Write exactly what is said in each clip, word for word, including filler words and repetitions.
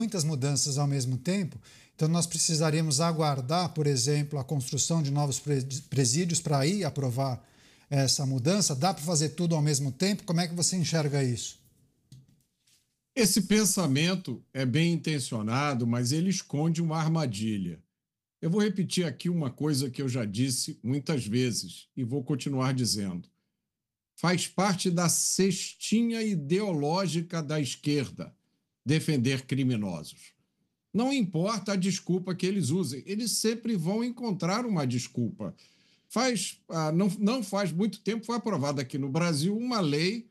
muitas mudanças ao mesmo tempo, então nós precisaríamos aguardar, por exemplo, a construção de novos presídios para aí aprovar essa mudança. Dá para fazer tudo ao mesmo tempo? Como é que você enxerga isso? Esse pensamento é bem intencionado, mas ele esconde uma armadilha. Eu vou repetir aqui uma coisa que eu já disse muitas vezes e vou continuar dizendo. Faz parte da cestinha ideológica da esquerda defender criminosos. Não importa a desculpa que eles usem, eles sempre vão encontrar uma desculpa. Faz, ah, não, não faz muito tempo foi aprovada aqui no Brasil uma lei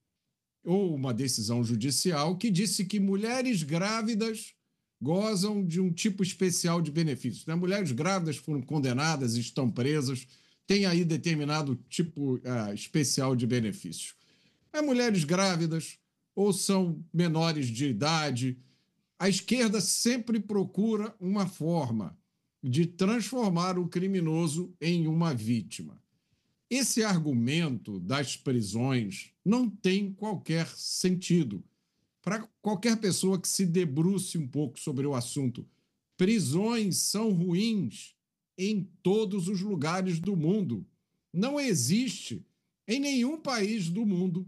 ou uma decisão judicial que disse que mulheres grávidas gozam de um tipo especial de benefícios. Né? Mulheres grávidas foram condenadas, estão presas, têm aí determinado tipo uh, especial de benefícios. As mulheres grávidas ou são menores de idade, a esquerda sempre procura uma forma de transformar o criminoso em uma vítima. Esse argumento das prisões não tem qualquer sentido. Para qualquer pessoa que se debruce um pouco sobre o assunto, prisões são ruins em todos os lugares do mundo. Não existe em nenhum país do mundo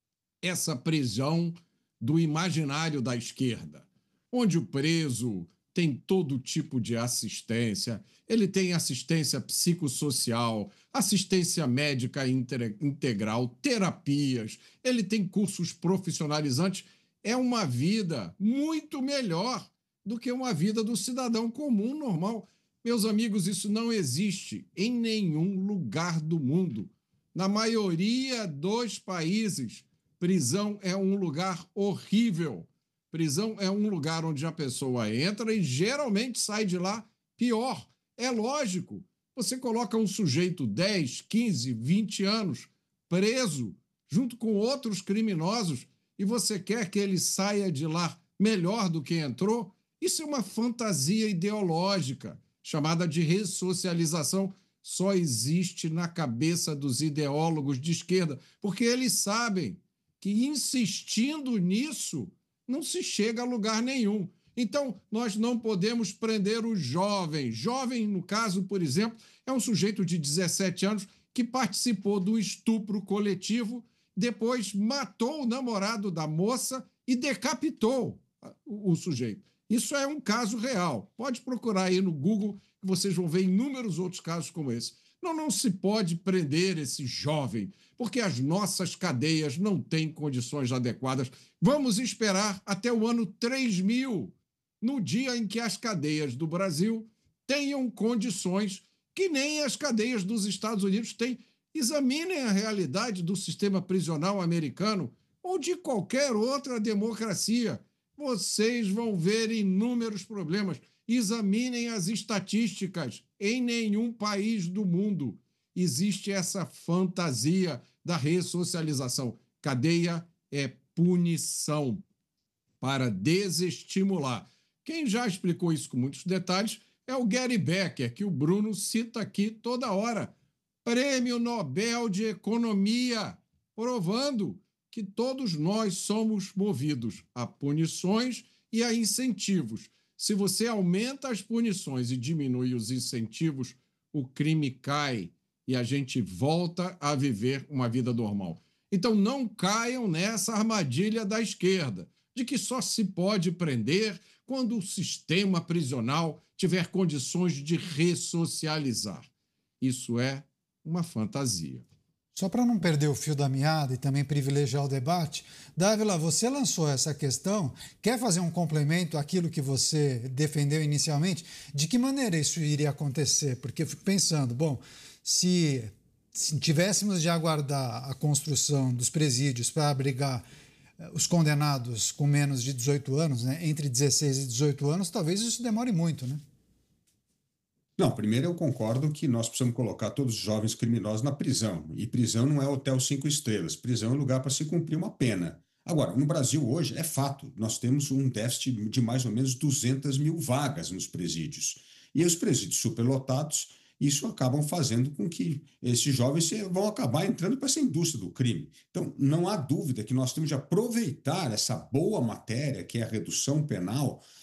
essa prisão do imaginário da esquerda, onde o preso tem todo tipo de assistência, ele tem assistência psicossocial, assistência médica integral, terapias, ele tem cursos profissionalizantes. É uma vida muito melhor do que uma vida do cidadão comum, normal. Meus amigos, isso não existe em nenhum lugar do mundo. Na maioria dos países, prisão é um lugar horrível. Prisão é um lugar onde a pessoa entra e geralmente sai de lá pior. É lógico. Você coloca um sujeito dez, quinze, vinte anos preso junto com outros criminosos e você quer que ele saia de lá melhor do que entrou? Isso é uma fantasia ideológica chamada de ressocialização. Só existe na cabeça dos ideólogos de esquerda, porque eles sabem que insistindo nisso não se chega a lugar nenhum. Então, nós não podemos prender o jovem. Jovem, no caso, por exemplo, é um sujeito de dezessete anos que participou do estupro coletivo, depois matou o namorado da moça e decapitou o, o sujeito. Isso é um caso real. Pode procurar aí no Google que vocês vão ver inúmeros outros casos como esse. Não, não se pode prender esse jovem, porque as nossas cadeias não têm condições adequadas. Vamos esperar até o ano três mil, no dia em que as cadeias do Brasil tenham condições que nem as cadeias dos Estados Unidos têm. Examinem a realidade do sistema prisional americano ou de qualquer outra democracia. Vocês vão ver inúmeros problemas. Examinem as estatísticas. Em nenhum país do mundo existe essa fantasia da ressocialização. Cadeia é punição para desestimular. Quem já explicou isso com muitos detalhes é o Gary Becker, que o Bruno cita aqui toda hora. Prêmio Nobel de Economia, provando que todos nós somos movidos a punições e a incentivos. Se você aumenta as punições e diminui os incentivos, o crime cai e a gente volta a viver uma vida normal. Então não caiam nessa armadilha da esquerda, de que só se pode prender quando o sistema prisional tiver condições de ressocializar. Isso é uma fantasia. Só para não perder o fio da meada e também privilegiar o debate, Dávila, você lançou essa questão, quer fazer um complemento àquilo que você defendeu inicialmente? De que maneira isso iria acontecer? Porque eu fico pensando, bom, se, se tivéssemos de aguardar a construção dos presídios para abrigar os condenados com menos de dezoito anos, né, entre dezesseis e dezoito anos, talvez isso demore muito, né? Não, primeiro eu concordo que nós precisamos colocar todos os jovens criminosos na prisão. E prisão não é hotel cinco estrelas. Prisão é lugar para se cumprir uma pena. Agora, no Brasil hoje, é fato, nós temos um déficit de mais ou menos duzentas mil vagas nos presídios. E os presídios superlotados, isso acabam fazendo com que esses jovens vão acabar entrando para essa indústria do crime. Então, não há dúvida que nós temos de aproveitar essa boa matéria, que é a redução penal,